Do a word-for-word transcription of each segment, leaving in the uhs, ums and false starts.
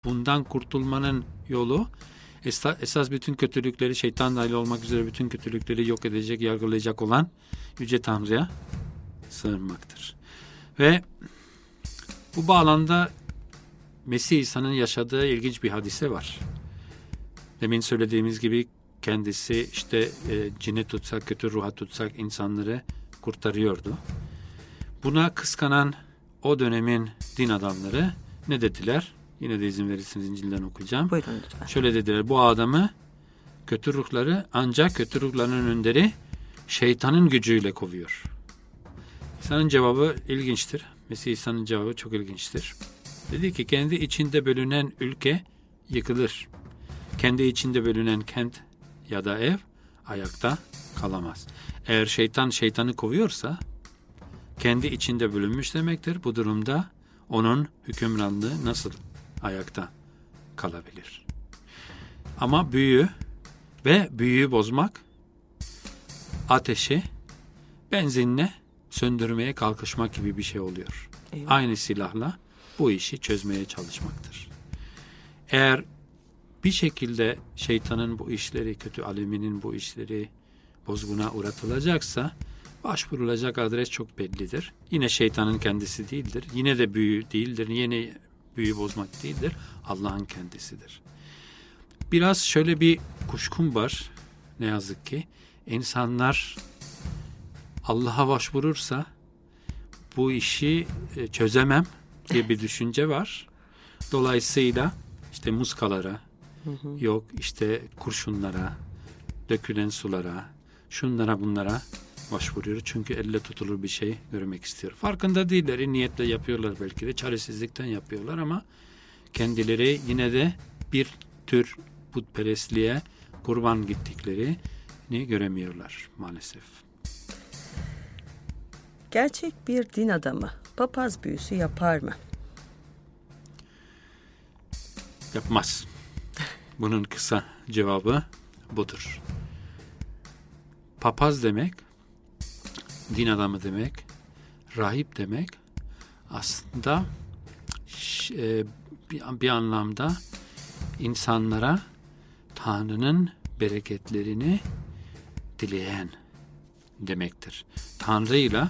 bundan kurtulmanın yolu esas bütün kötülükleri, şeytan dahil olmak üzere bütün kötülükleri yok edecek, yargılayacak olan Yüce Tanrı'ya sığınmaktır. Ve bu bağlamda Mesih İsa'nın yaşadığı ilginç bir hadise var. Demin söylediğimiz gibi kendisi işte e, cini tutsak, kötü ruha tutsak insanları kurtarıyordu. Buna kıskanan o dönemin din adamları ne dediler? Yine de izin verirseniz İncil'den okuyacağım. Buyurun lütfen. Şöyle dediler: bu adamı, kötü ruhları ancak kötü ruhların önderi şeytanın gücüyle kovuyor. İsa'nın cevabı ilginçtir. Mesih İsa'nın cevabı çok ilginçtir. Dedi ki kendi içinde bölünen ülke yıkılır. Kendi içinde bölünen kent ya da ev ayakta kalamaz. Eğer şeytan şeytanı kovuyorsa kendi içinde bölünmüş demektir. Bu durumda onun hükümranlığı nasıl ayakta kalabilir? Ama büyü ve büyüyü bozmak ateşi benzinle söndürmeye kalkışmak gibi bir şey oluyor. Eyvallah. Aynı silahla bu işi çözmeye çalışmaktır. Eğer bir şekilde şeytanın bu işleri, kötü aleminin bu işleri bozguna uğratılacaksa başvurulacak adres çok bellidir. Yine şeytanın kendisi değildir. Yine de büyü değildir. Yine büyü bozmak değildir. Allah'ın kendisidir. Biraz şöyle bir kuşkum var. Ne yazık ki insanlar Allah'a başvurursa bu işi çözemem diye bir düşünce var. Dolayısıyla işte muskalara, hı hı. yok işte kurşunlara, dökülen sulara, şunlara bunlara başvuruyor. Çünkü elle tutulur bir şey görmek istiyor. Farkında değilleri, niyetle yapıyorlar belki de, çaresizlikten yapıyorlar ama kendileri yine de bir tür putperestliğe kurban gittiklerini göremiyorlar maalesef. Gerçek bir din adamı papaz büyüsü yapar mı? Yapmaz. Bunun kısa cevabı budur. Papaz demek, din adamı demek, rahip demek aslında bir anlamda insanlara Tanrı'nın bereketlerini dileyen demektir. Tanrı ile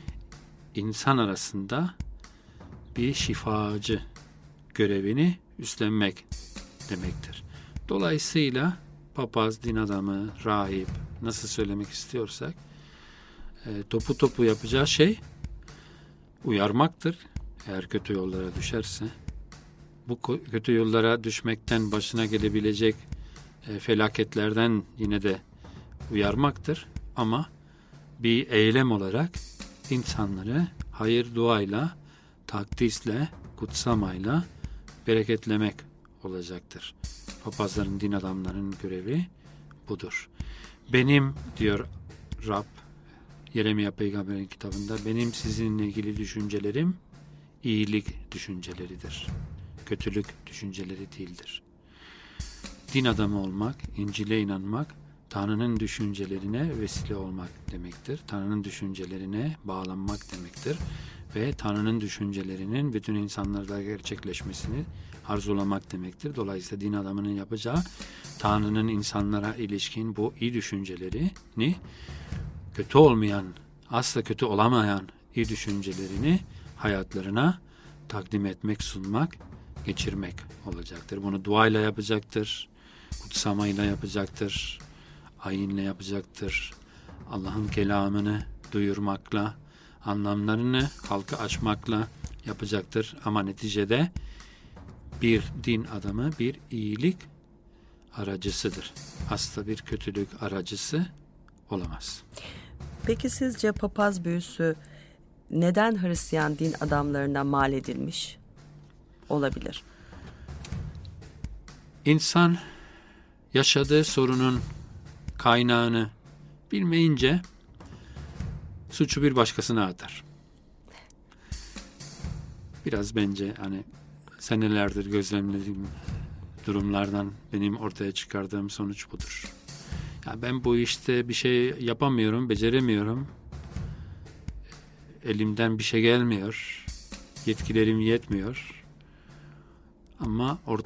insan arasında bir şifacı görevini üstlenmek demektir. Dolayısıyla papaz, din adamı, rahip, nasıl söylemek istiyorsak e, topu topu yapacağı şey uyarmaktır. Eğer kötü yollara düşerse, bu kötü yollara düşmekten başına gelebilecek e, felaketlerden yine de uyarmaktır. Ama bir eylem olarak insanları hayır duayla, takdisle, kutsamayla bereketlemek olacaktır. Papazların, din adamlarının görevi budur. Benim, diyor Rab Yeremia Peygamber'in kitabında, benim sizinle ilgili düşüncelerim iyilik düşünceleridir. Kötülük düşünceleri değildir. Din adamı olmak, İncil'e inanmak, Tanrı'nın düşüncelerine vesile olmak demektir. Tanrı'nın düşüncelerine bağlanmak demektir. Ve Tanrı'nın düşüncelerinin bütün insanlarda gerçekleşmesini arzulamak demektir. Dolayısıyla din adamının yapacağı Tanrı'nın insanlara ilişkin bu iyi düşüncelerini, kötü olmayan, asla kötü olamayan iyi düşüncelerini hayatlarına takdim etmek, sunmak, geçirmek olacaktır. Bunu duayla yapacaktır, kutsamayla yapacaktır, ayinle yapacaktır, Allah'ın kelamını duyurmakla, anlamlarını halka açmakla yapacaktır. Ama neticede bir din adamı bir iyilik aracısıdır. Asla bir kötülük aracısı olamaz. Peki sizce papaz büyüsü neden Hristiyan din adamlarına mal edilmiş olabilir? İnsan yaşadığı sorunun kaynağını bilmeyince suçu bir başkasına atar. Biraz bence hani senelerdir gözlemlediğim durumlardan benim ortaya çıkardığım sonuç budur. Ya ben bu işte bir şey yapamıyorum, beceremiyorum. Elimden bir şey gelmiyor. Yetkilerim yetmiyor. Ama orta